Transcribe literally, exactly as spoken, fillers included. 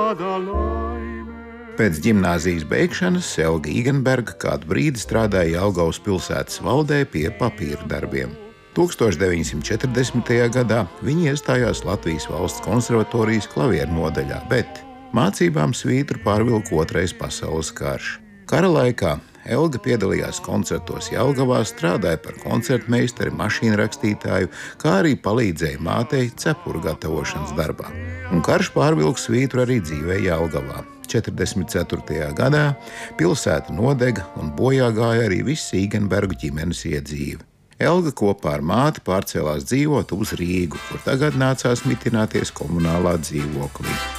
tāda laime. Pēc ģimnāzijas beigšanas Elga Igenberga kādu brīdi strādāja Jelgavas pilsētas valdē pie papīra darbiem. tūkstoš deviņi simti četrdesmitajā gadā viņa iestājās Latvijas valsts konservatorijas klavieru nodaļā, bet mācībām svītru pārvilka Otrais pasaules karš. Kara laikā Elga piedalījās koncertos Jelgavā, strādāja par koncertmeistari, mašīnrakstītāju, kā arī palīdzēja mātei cepuru gatavošanas darbā. Un karš pārvilka svītru arī dzīvē Jelgavā. četrdesmit ceturtajā gadā pilsēta nodega un bojā gāja arī viss Igenbergu ģimenes iedzīve. Elga kopā ar māti pārcēlās dzīvot uz Rīgu, kur tagad nācās mitināties komunālā dzīvoklī.